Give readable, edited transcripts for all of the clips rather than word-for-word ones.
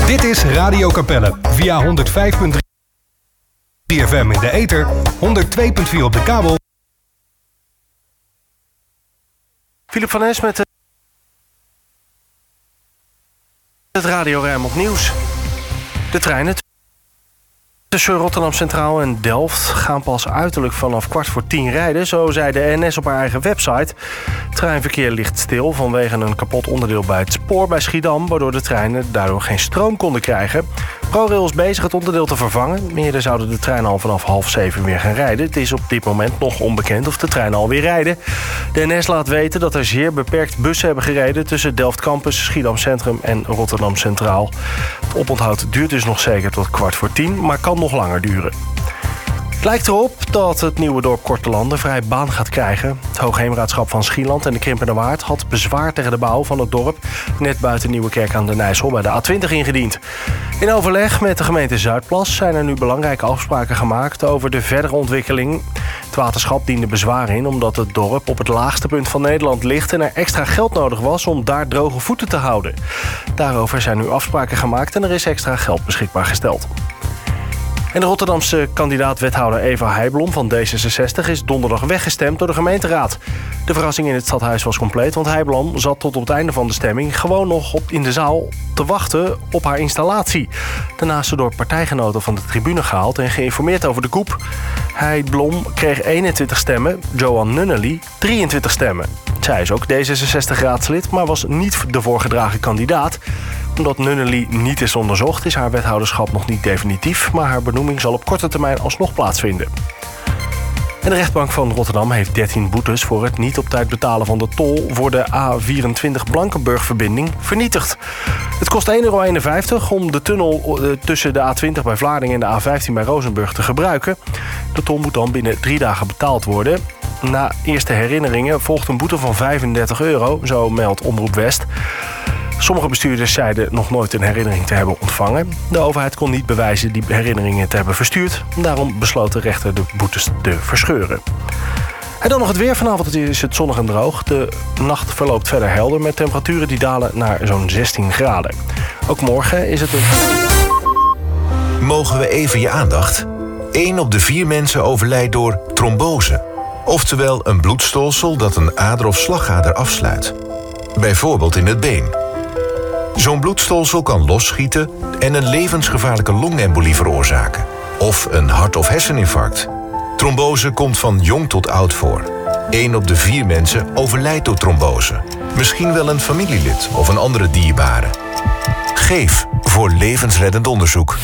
Dit is Radio Capelle via 105.3 FM in de ether, 102.4 op de kabel. Philip van Es met het Radio Rijnmond Nieuws. De treinen tussen Rotterdam Centraal en Delft gaan pas uiterlijk vanaf 9:15 rijden. Zo zei de NS op haar eigen website. Treinverkeer ligt stil vanwege een kapot onderdeel bij het spoor bij Schiedam, waardoor de treinen daardoor geen stroom konden krijgen. ProRail is bezig het onderdeel te vervangen. Eerder zouden de treinen al vanaf 6:30 weer gaan rijden. Het is op dit moment nog onbekend of de treinen alweer rijden. De NS laat weten dat er zeer beperkt bussen hebben gereden tussen Delft Campus, Schiedam Centrum en Rotterdam Centraal. Het oponthoud duurt dus nog zeker tot 9:15, maar kan nog langer duren. Het lijkt erop dat het nieuwe dorp Kortelande vrij baan gaat krijgen. Het Hoogheemraadschap van Schieland en de Krimpende Waard had bezwaar tegen de bouw van het dorp net buiten Nieuwekerk aan de Nijssel bij de A20 ingediend. In overleg met de gemeente Zuidplas zijn er nu belangrijke afspraken gemaakt over de verdere ontwikkeling. Het waterschap diende bezwaar in omdat het dorp op het laagste punt van Nederland ligt en er extra geld nodig was om daar droge voeten te houden. Daarover zijn nu afspraken gemaakt en er is extra geld beschikbaar gesteld. En de Rotterdamse kandidaat-wethouder Eva Heijblom van D66 is donderdag weggestemd door de gemeenteraad. De verrassing in het stadhuis was compleet, want Heijblom zat tot op het einde van de stemming gewoon nog in de zaal te wachten op haar installatie. Daarna is ze door partijgenoten van de tribune gehaald en geïnformeerd over de coup. Heijblom kreeg 21 stemmen, Johan Nunnely 23 stemmen. Zij is ook D66-raadslid, maar was niet de voorgedragen kandidaat. Omdat Nunnely niet is onderzocht, is haar wethouderschap nog niet definitief, maar haar benoeming zal op korte termijn alsnog plaatsvinden. En de rechtbank van Rotterdam heeft 13 boetes voor het niet op tijd betalen van de tol voor de A24 Blankenburg-verbinding vernietigd. Het kost €1,51 om de tunnel tussen de A20 bij Vlaardingen en de A15 bij Rozenburg te gebruiken. De tol moet dan binnen 3 dagen betaald worden. Na eerste herinneringen volgt een boete van €35, zo meldt Omroep West. Sommige bestuurders zeiden nog nooit een herinnering te hebben ontvangen. De overheid kon niet bewijzen die herinneringen te hebben verstuurd. Daarom besloot de rechter de boetes te verscheuren. En dan nog het weer. Vanavond is het zonnig en droog. De nacht verloopt verder helder met temperaturen die dalen naar zo'n 16 graden. Ook morgen is het een... Mogen we even je aandacht? 1 op de 4 mensen overlijdt door trombose. Oftewel een bloedstolsel dat een ader of slagader afsluit. Bijvoorbeeld in het been. Zo'n bloedstolsel kan losschieten en een levensgevaarlijke longembolie veroorzaken. Of een hart- of herseninfarct. Trombose komt van jong tot oud voor. 1 op de 4 mensen overlijdt door trombose. Misschien wel een familielid of een andere dierbare. Geef voor levensreddend onderzoek.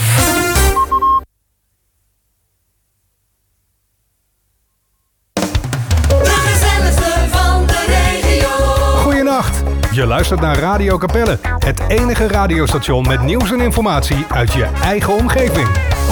Je luistert naar Radio Capelle, het enige radiostation met nieuws en informatie uit je eigen omgeving.